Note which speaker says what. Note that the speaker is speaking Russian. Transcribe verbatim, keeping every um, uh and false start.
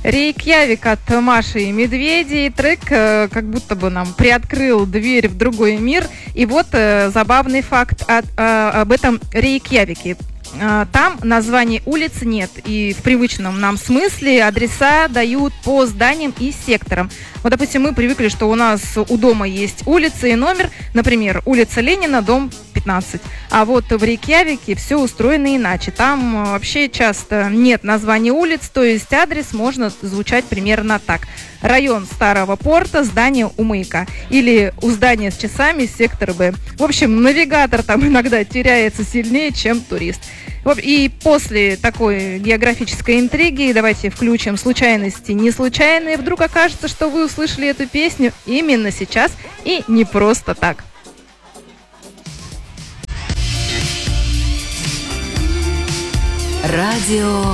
Speaker 1: Рейкьявик от Маши и Медведей. Трек э, как будто бы нам приоткрыл дверь в другой мир. И вот э, забавный факт от, э, об этом Рейкьявике. Э, там названий улиц нет. И в привычном нам смысле адреса дают по зданиям и секторам. Вот, допустим, мы привыкли, что у нас у дома есть улица и номер. Например, улица Ленина, дом пятнадцать. А вот в Рейкьявике все устроено иначе. Там вообще часто нет названий улиц, то есть адрес можно звучать примерно так. Район Старого порта, здание у маяка. Или у здания с часами, сектор Б. В общем, навигатор там иногда теряется сильнее, чем турист. И после такой географической интриги давайте включим случайности не случайные. Вдруг окажется, что вы услышали эту песню именно сейчас и не просто так.
Speaker 2: Радио